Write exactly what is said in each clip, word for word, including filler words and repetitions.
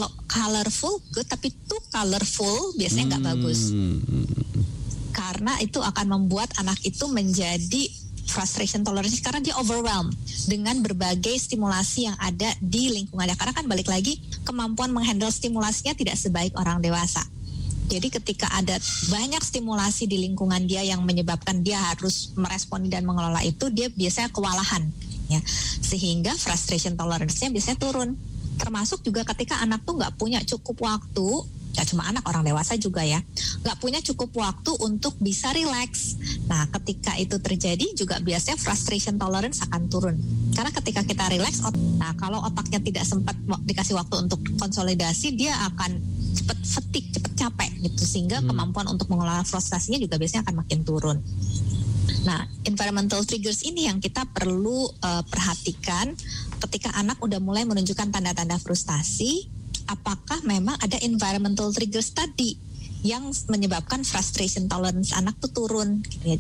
kalau colorful good, tapi too colorful biasanya nggak hmm. bagus. Karena itu akan membuat anak itu menjadi frustration tolerance karena dia overwhelmed dengan berbagai stimulasi yang ada di lingkungannya. Karena kan balik lagi, kemampuan menghandle stimulasinya tidak sebaik orang dewasa. Jadi ketika ada banyak stimulasi di lingkungan dia yang menyebabkan dia harus meresponi dan mengelola itu, dia biasanya kewalahan, ya. Sehingga frustration tolerance-nya biasanya turun. Termasuk juga ketika anak tuh nggak punya cukup waktu, ya cuma anak, orang dewasa juga ya, nggak punya cukup waktu untuk bisa relax. Nah, ketika itu terjadi juga biasanya frustration tolerance akan turun. Karena ketika kita relax, nah kalau otaknya tidak sempat dikasih waktu untuk konsolidasi, dia akan cepat fatigue, cepat capek gitu, sehingga hmm. kemampuan untuk mengelola frustasinya juga biasanya akan makin turun. Nah, environmental triggers ini yang kita perlu uh, perhatikan ketika anak udah mulai menunjukkan tanda-tanda frustasi. Apakah memang ada environmental triggers tadi yang menyebabkan frustration tolerance anak tuh turun?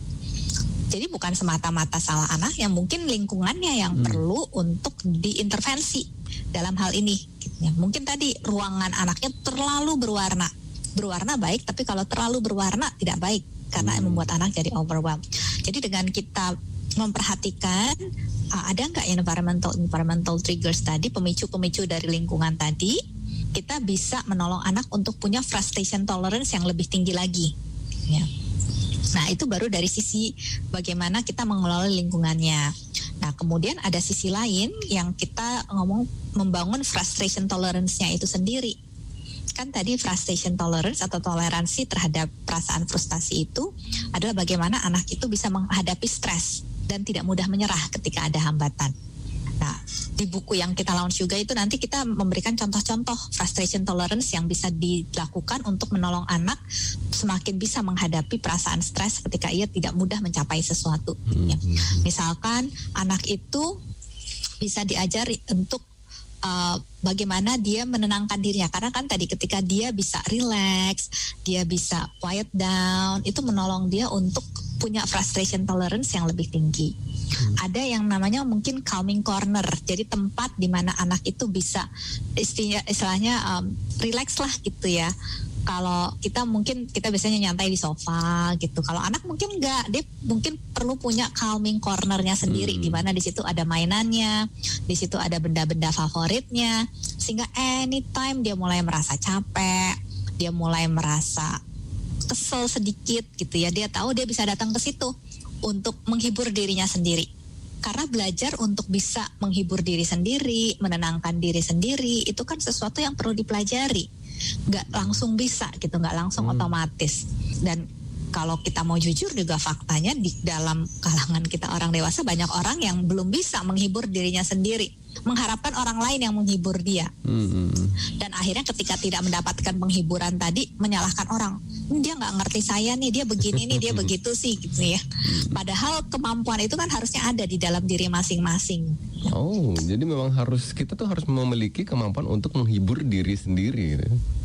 Jadi bukan semata-mata salah anak, yang mungkin lingkungannya yang hmm. perlu untuk diintervensi dalam hal ini. Mungkin tadi ruangan anaknya terlalu berwarna, berwarna baik, tapi kalau terlalu berwarna tidak baik karena hmm. membuat anak jadi overwhelmed. Jadi dengan kita memperhatikan uh, ada nggak environmental environmental triggers tadi, pemicu-pemicu dari lingkungan tadi, kita bisa menolong anak untuk punya frustration tolerance yang lebih tinggi lagi. Ya. Nah, itu baru dari sisi bagaimana kita mengelola lingkungannya. Nah, kemudian ada sisi lain yang kita ngomong membangun frustration tolerance-nya itu sendiri. Kan tadi frustration tolerance atau toleransi terhadap perasaan frustasi itu adalah bagaimana anak itu bisa menghadapi stres dan tidak mudah menyerah ketika ada hambatan. Nah, di buku yang kita launch juga itu nanti kita memberikan contoh-contoh frustration tolerance yang bisa dilakukan untuk menolong anak semakin bisa menghadapi perasaan stres ketika ia tidak mudah mencapai sesuatu. Hmm. Ya. Misalkan anak itu bisa diajari untuk uh, bagaimana dia menenangkan dirinya. Karena kan tadi ketika dia bisa relax, dia bisa quiet down, itu menolong dia untuk punya frustration tolerance yang lebih tinggi. Hmm. Ada yang namanya mungkin calming corner, jadi tempat di mana anak itu bisa istilahnya, istilahnya um, relax lah gitu ya. Kalau kita mungkin kita biasanya nyantai di sofa gitu. Kalau anak mungkin enggak, dia mungkin perlu punya calming cornernya sendiri, hmm. di mana di situ ada mainannya, di situ ada benda-benda favoritnya, sehingga anytime dia mulai merasa capek, dia mulai merasa kesel sedikit gitu ya, dia tahu dia bisa datang ke situ untuk menghibur dirinya sendiri. Karena belajar untuk bisa menghibur diri sendiri, menenangkan diri sendiri, itu kan sesuatu yang perlu dipelajari. Nggak langsung bisa gitu, nggak langsung hmm. otomatis. Dan kalau kita mau jujur juga faktanya di dalam kalangan kita orang dewasa banyak orang yang belum bisa menghibur dirinya sendiri, mengharapkan orang lain yang menghibur dia. Hmm. Dan akhirnya ketika tidak mendapatkan penghiburan tadi, menyalahkan orang. Dia nggak ngerti saya nih, dia begini nih, dia begitu sih gitu ya. Padahal kemampuan itu kan harusnya ada di dalam diri masing-masing. Oh, jadi memang harus kita tuh harus memiliki kemampuan untuk menghibur diri sendiri gitu.